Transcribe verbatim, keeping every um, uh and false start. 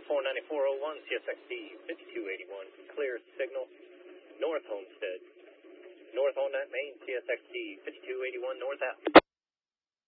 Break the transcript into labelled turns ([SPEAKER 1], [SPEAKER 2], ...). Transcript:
[SPEAKER 1] four ninety-four oh one, C S X D fifty-two eighty-one, clear signal, North Homestead. North on that main, C S X D fifty-two eighty-one, north out.